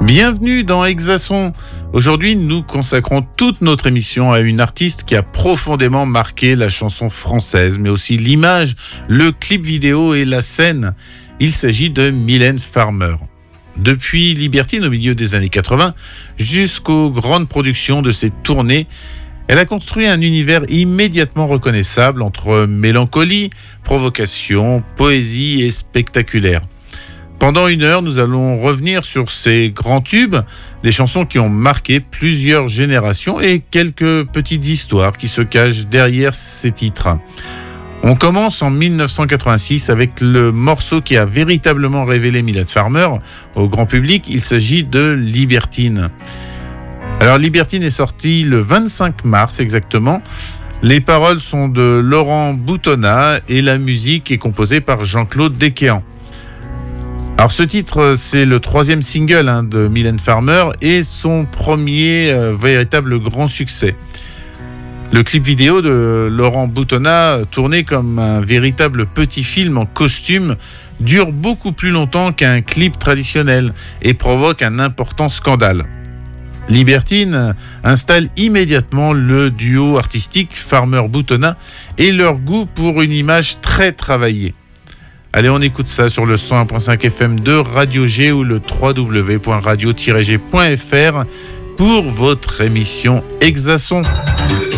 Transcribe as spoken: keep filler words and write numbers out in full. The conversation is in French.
Bienvenue dans Exason. Aujourd'hui, nous consacrons toute notre émission à une artiste qui a profondément marqué la chanson française, mais aussi l'image, le clip vidéo et la scène. Il s'agit de Mylène Farmer. Depuis Libertine au milieu des années quatre-vingts jusqu'aux grandes productions de ses tournées, elle a construit un univers immédiatement reconnaissable entre mélancolie, provocation, poésie et spectaculaire. Pendant une heure, nous allons revenir sur ces grands tubes, des chansons qui ont marqué plusieurs générations et quelques petites histoires qui se cachent derrière ces titres. On commence en dix-neuf cent quatre-vingt-six avec le morceau qui a véritablement révélé Mylène Farmer au grand public. Il s'agit de Libertine. Alors Libertine est sortie le vingt-cinq mars exactement. Les paroles sont de Laurent Boutonnat et la musique est composée par Jean-Claude Dequéan. Alors ce titre, c'est le troisième single hein, de Mylène Farmer et son premier euh, véritable grand succès. Le clip vidéo de Laurent Boutonnat, tourné comme un véritable petit film en costume, dure beaucoup plus longtemps qu'un clip traditionnel et provoque un important scandale. Libertine installe immédiatement le duo artistique Farmer-Boutonnat et leur goût pour une image très travaillée. Allez, on écoute ça sur le cent un virgule cinq F M de Radio G ou le w w w point radio tiret g point f r pour votre émission Exason.